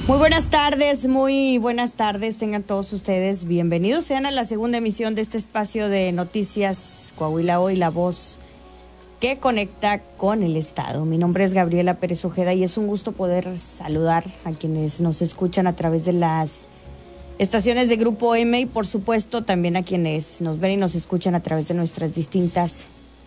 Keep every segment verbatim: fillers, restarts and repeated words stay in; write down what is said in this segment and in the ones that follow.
Muy buenas tardes, muy buenas tardes, tengan todos ustedes bienvenidos, sean a la segunda emisión de este espacio de noticias Coahuila Hoy, la voz que conecta con el Estado. Mi nombre es Gabriela Pérez Ojeda y es un gusto poder saludar a quienes nos escuchan a través de las estaciones de Grupo M y por supuesto también a quienes nos ven y nos escuchan a través de nuestras distintas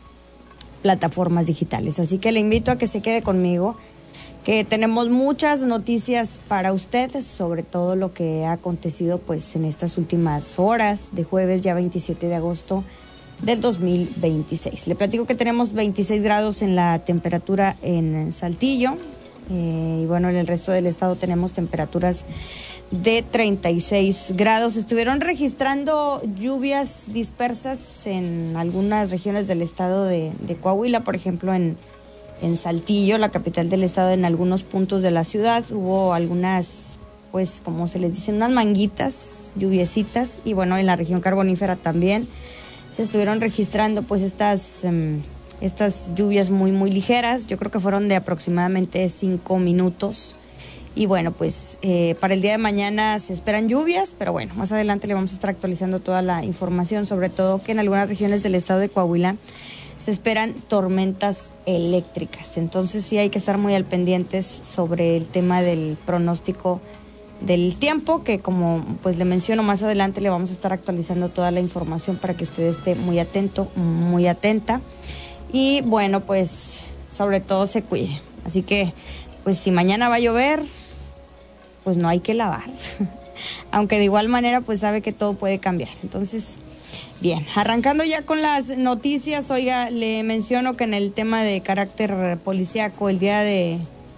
plataformas digitales. Así que le invito a que se quede conmigo, que tenemos muchas noticias para ustedes sobre todo lo que ha acontecido pues en estas últimas horas de jueves ya veintisiete de agosto del dos mil veintiséis. Le platico que tenemos veintiséis grados en la temperatura en Saltillo eh, y bueno, en el resto del estado tenemos temperaturas de treinta y seis grados. Estuvieron registrando lluvias dispersas en algunas regiones del estado de, de Coahuila, por ejemplo en En Saltillo, la capital del estado, en algunos puntos de la ciudad hubo algunas, pues como se les dice, unas manguitas, lluviecitas, y bueno, en la región carbonífera también se estuvieron registrando pues estas, um, estas lluvias muy muy ligeras. Yo creo que fueron de aproximadamente cinco minutos. Y bueno, pues eh, para el día de mañana se esperan lluvias, pero bueno, más adelante le vamos a estar actualizando toda la información, sobre todo que en algunas regiones del estado de Coahuila se esperan tormentas eléctricas. Entonces sí hay que estar muy al pendientes sobre el tema del pronóstico del tiempo, que como pues le menciono, más adelante le vamos a estar actualizando toda la información para que usted esté muy atento, muy atenta. Y bueno, pues sobre todo se cuide. Así que pues si mañana va a llover, pues no hay que lavar. Aunque de igual manera pues sabe que todo puede cambiar. Entonces, bien, arrancando ya con las noticias, oiga, le menciono que en el tema de carácter policíaco, el día de,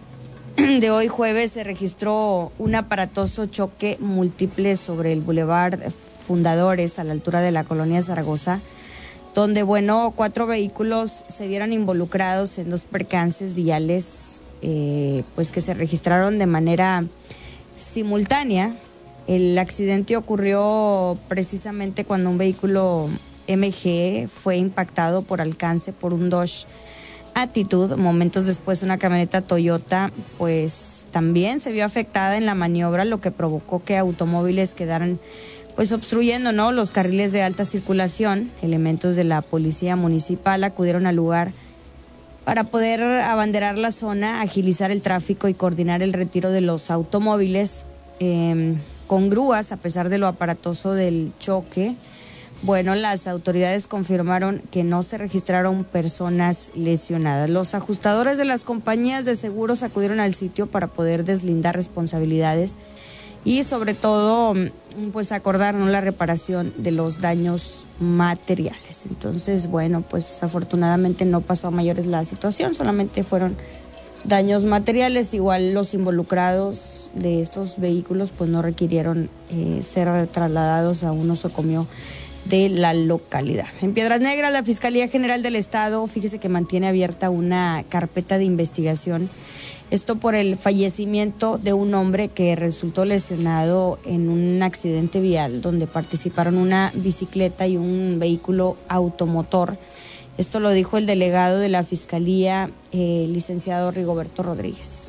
de hoy jueves se registró un aparatoso choque múltiple sobre el Boulevard Fundadores a la altura de la colonia Zaragoza, donde, bueno, cuatro vehículos se vieron involucrados en dos percances viales, eh, pues que se registraron de manera simultánea. El accidente ocurrió precisamente cuando un vehículo M G fue impactado por alcance por un Dodge Attitude. Momentos después una camioneta Toyota pues también se vio afectada en la maniobra, lo que provocó que automóviles quedaran pues obstruyendo, ¿no?, los carriles de alta circulación. Elementos de la policía municipal acudieron al lugar para poder abanderar la zona, agilizar el tráfico y coordinar el retiro de los automóviles eh, con grúas. A pesar de lo aparatoso del choque, bueno, las autoridades confirmaron que no se registraron personas lesionadas. Los ajustadores de las compañías de seguros acudieron al sitio para poder deslindar responsabilidades y sobre todo pues acordar, ¿no?, la reparación de los daños materiales. Entonces, bueno, pues afortunadamente no pasó a mayores la situación, solamente fueron daños materiales. Igual los involucrados de estos vehículos pues no requirieron eh, ser trasladados a un nosocomio de la localidad. En Piedras Negras, la Fiscalía General del Estado, fíjese que mantiene abierta una carpeta de investigación, esto por el fallecimiento de un hombre que resultó lesionado en un accidente vial donde participaron una bicicleta y un vehículo automotor. Esto lo dijo el delegado de la Fiscalía, eh, licenciado Rigoberto Rodríguez.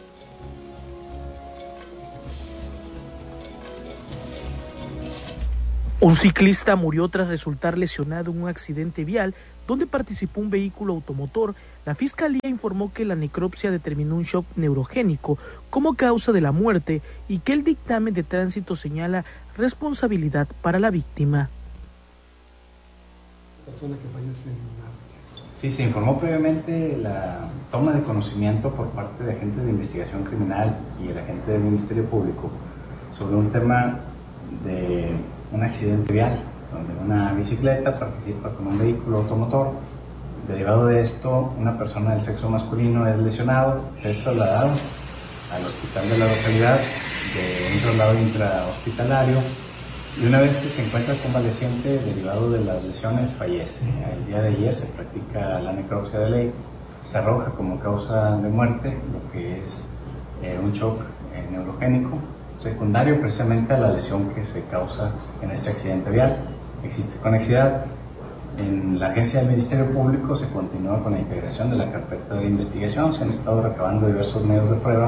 Un ciclista murió tras resultar lesionado en un accidente vial donde participó un vehículo automotor. La Fiscalía informó que la necropsia determinó un shock neurogénico como causa de la muerte y que el dictamen de tránsito señala responsabilidad para la víctima. Persona que fallece en la... Sí, se informó previamente la toma de conocimiento por parte de agentes de investigación criminal y el agente del Ministerio Público sobre un tema de un accidente vial, donde una bicicleta participa con un vehículo automotor. Derivado de esto, una persona del sexo masculino es lesionado, es trasladado al hospital de la localidad de un traslado intrahospitalario y una vez que se encuentra convaleciente derivado de las lesiones fallece. El día de ayer se practica la necropsia de ley, se arroja como causa de muerte lo que es eh, un shock eh, neurogénico secundario precisamente a la lesión que se causa en este accidente vial. Existe conexidad. En la agencia del Ministerio Público se continúa con la integración de la carpeta de investigación. Se han estado recabando diversos medios de prueba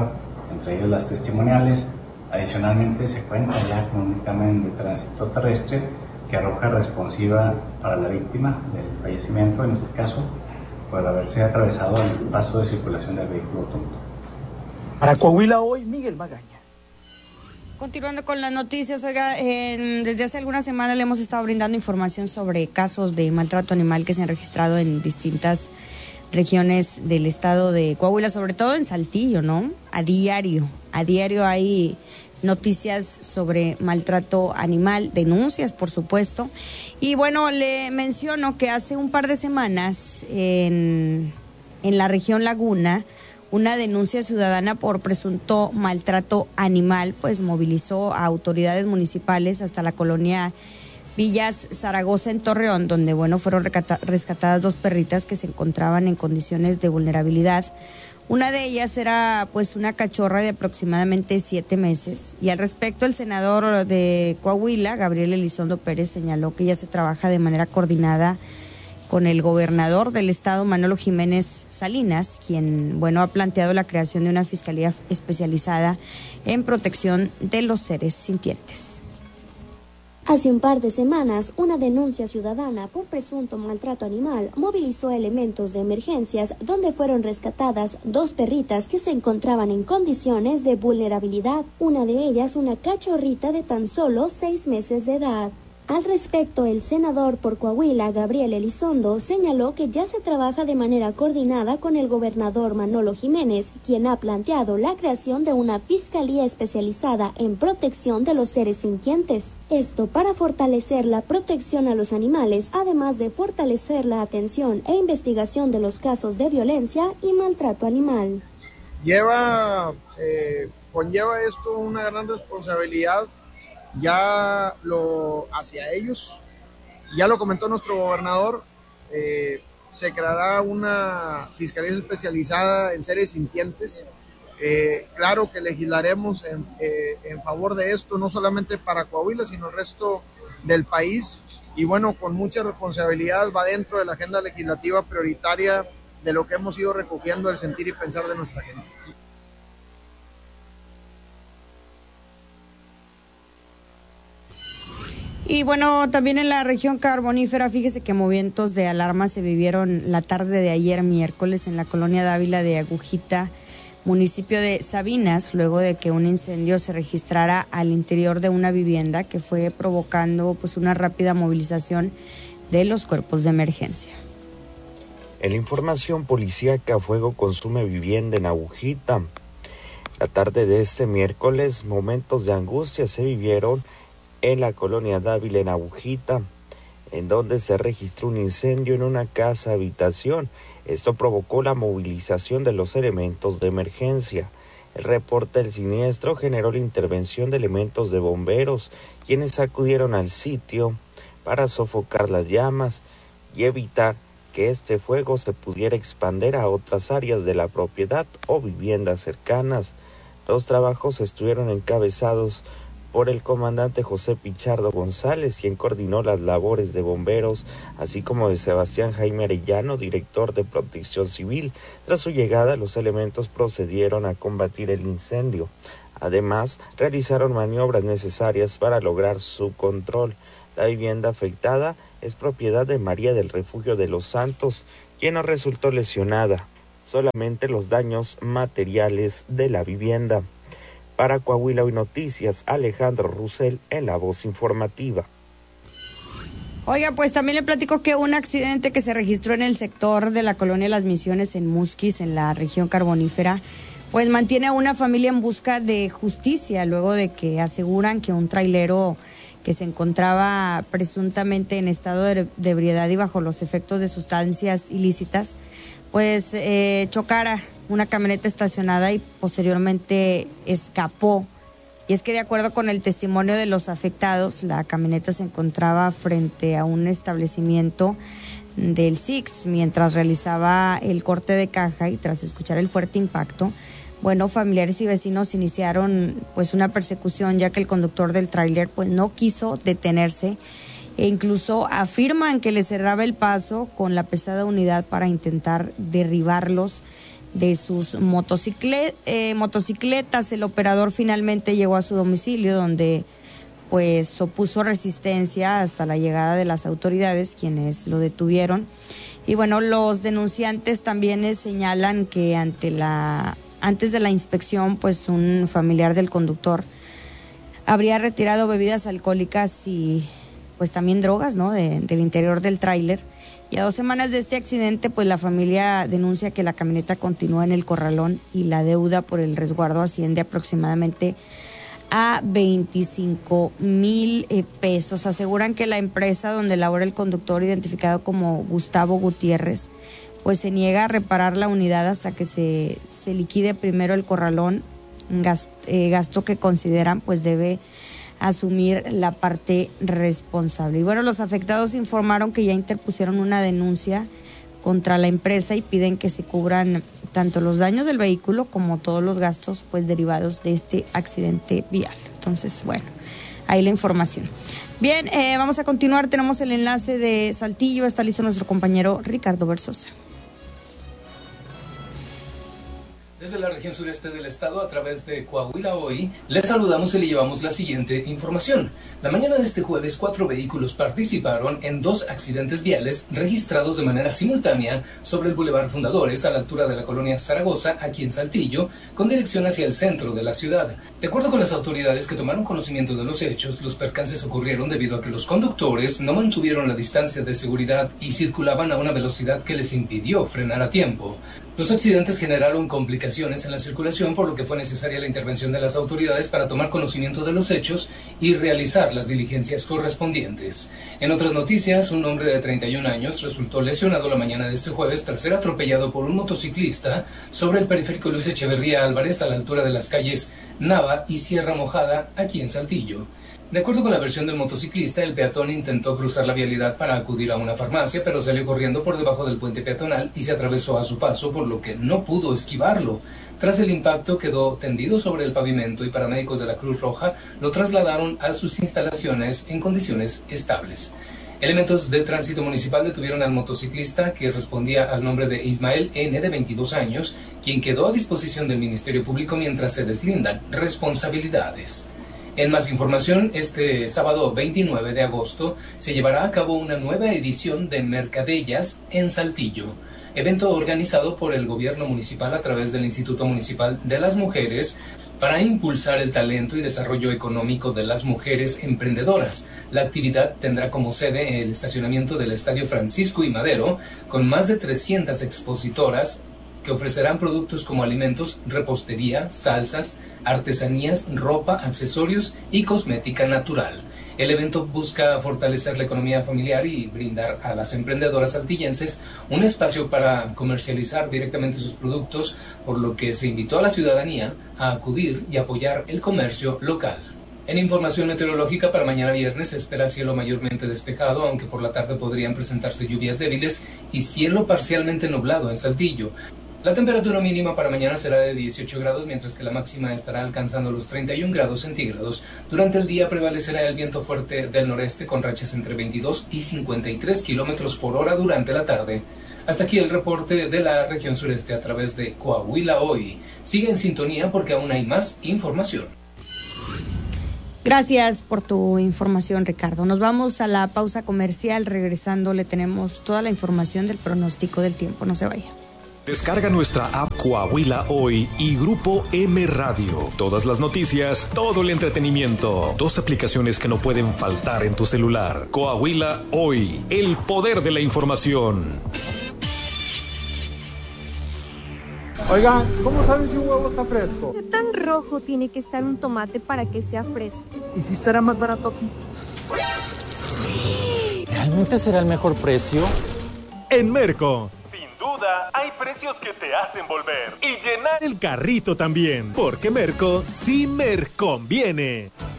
entre ellos las testimoniales. Adicionalmente se cuenta ya con un dictamen de tránsito terrestre que arroja responsiva para la víctima del fallecimiento, en este caso, por haberse atravesado el paso de circulación del vehículo automotor. Para Coahuila Hoy, Miguel Magaña. Continuando con las noticias, oiga, eh, desde hace algunas semanas le hemos estado brindando información sobre casos de maltrato animal que se han registrado en distintas regiones del estado de Coahuila, sobre todo en Saltillo, ¿no? A diario, a diario hay noticias sobre maltrato animal, denuncias, por supuesto. Y bueno, le menciono que hace un par de semanas en, en la región Laguna, una denuncia ciudadana por presunto maltrato animal, pues movilizó a autoridades municipales hasta la colonia Villas Zaragoza en Torreón, donde, bueno, fueron rescatadas dos perritas que se encontraban en condiciones de vulnerabilidad. Una de ellas era, pues, una cachorra de aproximadamente siete meses. Y al respecto, el senador de Coahuila, Gabriel Elizondo Pérez, señaló que ya se trabaja de manera coordinada con el gobernador del estado, Manolo Jiménez Salinas, quien, bueno, ha planteado la creación de una fiscalía especializada en protección de los seres sintientes. Hace un par de semanas, una denuncia ciudadana por presunto maltrato animal movilizó elementos de emergencias donde fueron rescatadas dos perritas que se encontraban en condiciones de vulnerabilidad, una de ellas una cachorrita de tan solo seis meses de edad. Al respecto, el senador por Coahuila, Gabriel Elizondo, señaló que ya se trabaja de manera coordinada con el gobernador Manolo Jiménez, quien ha planteado la creación de una fiscalía especializada en protección de los seres sintientes. Esto para fortalecer la protección a los animales, además de fortalecer la atención e investigación de los casos de violencia y maltrato animal. Lleva, eh, conlleva esto una gran responsabilidad ya lo hacia ellos, ya lo comentó nuestro gobernador, eh, se creará una fiscalía especializada en seres sintientes. Eh, claro que legislaremos en, eh, en favor de esto, no solamente para Coahuila, sino el resto del país, y bueno, con mucha responsabilidad va dentro de la agenda legislativa prioritaria de lo que hemos ido recogiendo el sentir y pensar de nuestra gente. Y bueno, también en la región carbonífera, fíjese que movimientos de alarma se vivieron la tarde de ayer miércoles en la colonia Dávila de Agujita, municipio de Sabinas, luego de que un incendio se registrara al interior de una vivienda que fue provocando, pues, una rápida movilización de los cuerpos de emergencia. En la información policíaca, fuego consume vivienda en Agujita. La tarde de este miércoles, momentos de angustia se vivieron en la colonia Dávila en Agujita, en donde se registró un incendio en una casa habitación. Esto provocó la movilización de los elementos de emergencia. El reporte del siniestro generó la intervención de elementos de bomberos, quienes acudieron al sitio para sofocar las llamas y evitar que este fuego se pudiera expandir a otras áreas de la propiedad o viviendas cercanas. Los trabajos estuvieron encabezados por el comandante José Pichardo González, quien coordinó las labores de bomberos, así como de Sebastián Jaime Arellano, director de Protección Civil. Tras su llegada, los elementos procedieron a combatir el incendio. Además, realizaron maniobras necesarias para lograr su control. La vivienda afectada es propiedad de María del Refugio de los Santos, quien no resultó lesionada, solamente los daños materiales de la vivienda. Para Coahuila Hoy Noticias, Alejandro Rusel en La Voz Informativa. Oiga, pues también le platico que un accidente que se registró en el sector de la colonia Las Misiones en Musquis, en la región carbonífera, pues mantiene a una familia en busca de justicia, luego de que aseguran que un trailero que se encontraba presuntamente en estado de, de ebriedad y bajo los efectos de sustancias ilícitas, pues eh, chocara una camioneta estacionada y posteriormente escapó. Y es que, de acuerdo con el testimonio de los afectados, la camioneta se encontraba frente a un establecimiento del S I X mientras realizaba el corte de caja, y tras escuchar el fuerte impacto, bueno, familiares y vecinos iniciaron pues una persecución, ya que el conductor del tráiler pues no quiso detenerse, e incluso afirman que le cerraba el paso con la pesada unidad para intentar derribarlos de sus motocicle- eh, motocicletas. El operador finalmente llegó a su domicilio, donde pues opuso resistencia hasta la llegada de las autoridades, quienes lo detuvieron. Y bueno, los denunciantes también señalan que ante la antes de la inspección, pues un familiar del conductor habría retirado bebidas alcohólicas y pues también drogas, ¿no?, de, del interior del tráiler. Y a dos semanas de este accidente, pues la familia denuncia que la camioneta continúa en el corralón y la deuda por el resguardo asciende aproximadamente a veinticinco mil eh, pesos. Aseguran que la empresa donde labora el conductor, identificado como Gustavo Gutiérrez, pues se niega a reparar la unidad hasta que se, se liquide primero el corralón, gasto, eh, gasto que consideran pues debe asumir la parte responsable. Y bueno, los afectados informaron que ya interpusieron una denuncia contra la empresa y piden que se cubran tanto los daños del vehículo como todos los gastos pues derivados de este accidente vial. Entonces, bueno, ahí la información. Bien, eh, vamos a continuar. Tenemos el enlace de Saltillo. Está listo nuestro compañero Ricardo Versosa. Desde la región sureste del estado, a través de Coahuila Hoy, les saludamos y le llevamos la siguiente información. La mañana de este jueves, cuatro vehículos participaron en dos accidentes viales registrados de manera simultánea sobre el Boulevard Fundadores, a la altura de la colonia Zaragoza, aquí en Saltillo, con dirección hacia el centro de la ciudad. De acuerdo con las autoridades que tomaron conocimiento de los hechos, los percances ocurrieron debido a que los conductores no mantuvieron la distancia de seguridad y circulaban a una velocidad que les impidió frenar a tiempo. Los accidentes generaron complicaciones en la circulación, por lo que fue necesaria la intervención de las autoridades para tomar conocimiento de los hechos y realizar las diligencias correspondientes. En otras noticias, un hombre de treinta y un años resultó lesionado la mañana de este jueves tras ser atropellado por un motociclista sobre el periférico Luis Echeverría Álvarez, a la altura de las calles Nava y Sierra Mojada, aquí en Saltillo. De acuerdo con la versión del motociclista, el peatón intentó cruzar la vialidad para acudir a una farmacia, pero salió corriendo por debajo del puente peatonal y se atravesó a su paso, por lo que no pudo esquivarlo. Tras el impacto quedó tendido sobre el pavimento y paramédicos de la Cruz Roja lo trasladaron a sus instalaciones en condiciones estables. Elementos de tránsito municipal detuvieron al motociclista, que respondía al nombre de Ismael N., de veintidós años, quien quedó a disposición del Ministerio Público mientras se deslindan responsabilidades. En más información, este sábado veintinueve de agosto se llevará a cabo una nueva edición de Mercadellas en Saltillo, evento organizado por el gobierno municipal a través del Instituto Municipal de las Mujeres para impulsar el talento y desarrollo económico de las mujeres emprendedoras. La actividad tendrá como sede el estacionamiento del Estadio Francisco I. Madero, con más de trescientas expositoras que ofrecerán productos como alimentos, repostería, salsas, artesanías, ropa, accesorios y cosmética natural. El evento busca fortalecer la economía familiar y brindar a las emprendedoras saltillenses un espacio para comercializar directamente sus productos, por lo que se invitó a la ciudadanía a acudir y apoyar el comercio local. En información meteorológica, para mañana viernes se espera cielo mayormente despejado, aunque por la tarde podrían presentarse lluvias débiles y cielo parcialmente nublado en Saltillo. La temperatura mínima para mañana será de dieciocho grados, mientras que la máxima estará alcanzando los treinta y un grados centígrados. Durante el día prevalecerá el viento fuerte del noreste, con rachas entre veintidós y cincuenta y tres kilómetros por hora durante la tarde. Hasta aquí el reporte de la región sureste a través de Coahuila Hoy. Sigue en sintonía porque aún hay más información. Gracias por tu información, Ricardo. Nos vamos a la pausa comercial. Regresando le tenemos toda la información del pronóstico del tiempo. No se vaya. Descarga nuestra app Coahuila Hoy y Grupo M Radio. Todas las noticias, todo el entretenimiento. Dos aplicaciones que no pueden faltar en tu celular. Coahuila Hoy, el poder de la información. Oigan, ¿cómo saben si un huevo está fresco? ¿Qué tan rojo tiene que estar un tomate para que sea fresco? ¿Y si estará más barato aquí? ¿Realmente será el mejor precio? En Merco, sin duda, hay precios que te hacen volver y llenar el carrito también, porque Merco sí me conviene.